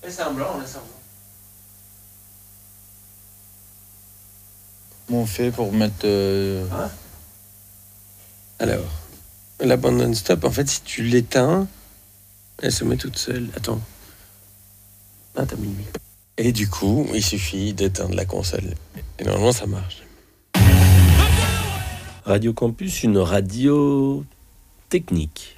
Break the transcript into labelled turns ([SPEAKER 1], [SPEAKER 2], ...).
[SPEAKER 1] Laisse un blanc, laisse un blanc.
[SPEAKER 2] Comment on fait pour mettre...
[SPEAKER 3] Alors, la bande non-stop, en fait, si tu l'éteins, elle se met toute seule. Attends. Ah, t'as mis. Et du coup, il suffit d'éteindre la console. Et normalement, ça marche. Radio Campus, une radio technique.